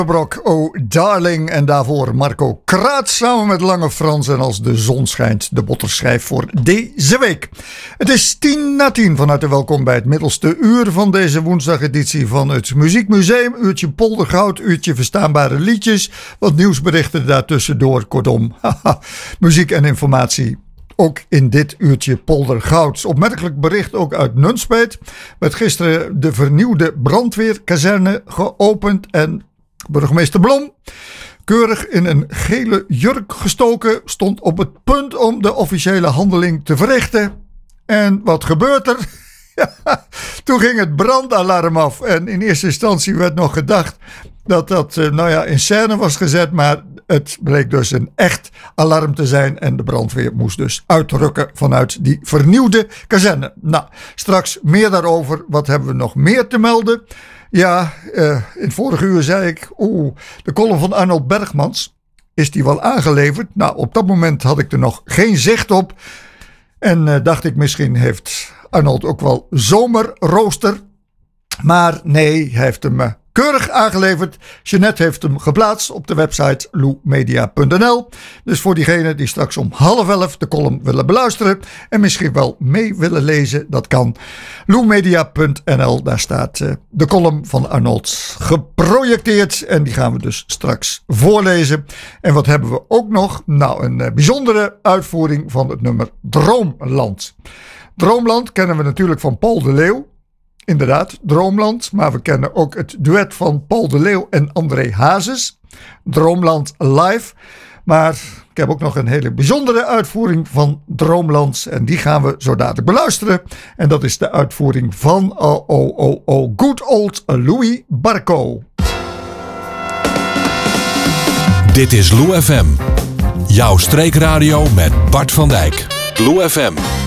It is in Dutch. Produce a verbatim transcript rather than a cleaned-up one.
Brok, oh darling, en daarvoor Marco Kraat samen met Lange Frans en Als de zon schijnt, de botterschijf voor deze week. Het is tien na tien, van harte welkom bij het middelste uur van deze woensdageditie van het Muziekmuseum. Uurtje poldergoud, uurtje verstaanbare liedjes, wat nieuwsberichten daartussendoor, kortom, haha, muziek en informatie. Ook in dit uurtje poldergoud. Opmerkelijk bericht ook uit Nunspeet. Werd gisteren de vernieuwde brandweerkazerne geopend en burgemeester Blom, keurig in een gele jurk gestoken, stond op het punt om de officiële handeling te verrichten. En wat gebeurt er? Ja, toen ging het brandalarm af. En in eerste instantie werd nog gedacht dat dat nou ja, in scène was gezet, maar het bleek dus een echt alarm te zijn en de brandweer moest dus uitrukken vanuit die vernieuwde kazerne. Nou, straks meer daarover. Wat hebben we nog meer te melden? Ja, uh, in het vorige uur zei ik, oeh, de column van Arnold Bergmans, is die wel aangeleverd? Nou, op dat moment had ik er nog geen zicht op. En uh, dacht ik, misschien heeft Arnold ook wel zomerrooster. Maar nee, hij heeft hem uh, keurig aangeleverd. Jeanette heeft hem geplaatst op de website lou media punt n l. Dus voor diegenen die straks om half elf de column willen beluisteren en misschien wel mee willen lezen, dat kan. lou media punt n l, daar staat uh, de column van Arnold geprojecteerd en die gaan we dus straks voorlezen. En wat hebben we ook nog? Nou, een uh, bijzondere uitvoering van het nummer Droomland. Droomland kennen we natuurlijk van Paul de Leeuw. Inderdaad, Droomland, maar we kennen ook het duet van Paul de Leeuw en André Hazes, Droomland Live. Maar ik heb ook nog een hele bijzondere uitvoering van Droomland en die gaan we zo dadelijk beluisteren. En dat is de uitvoering van oh, oh, oh, oh, good old Louis Barco. Dit is Lou F M, jouw streekradio met Bart van Dijk. Lou F M.